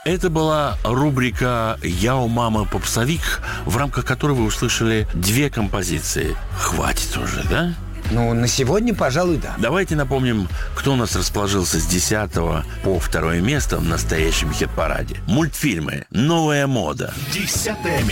Это была рубрика «Я у мамы попсовик», в рамках которой вы услышали 2 композиции. Хватит уже, да? Ну, на сегодня, пожалуй, да. Давайте напомним, кто у нас расположился с 10 по 2 место в настоящем хит-параде. Мультфильмы «Новая мода». 10 место.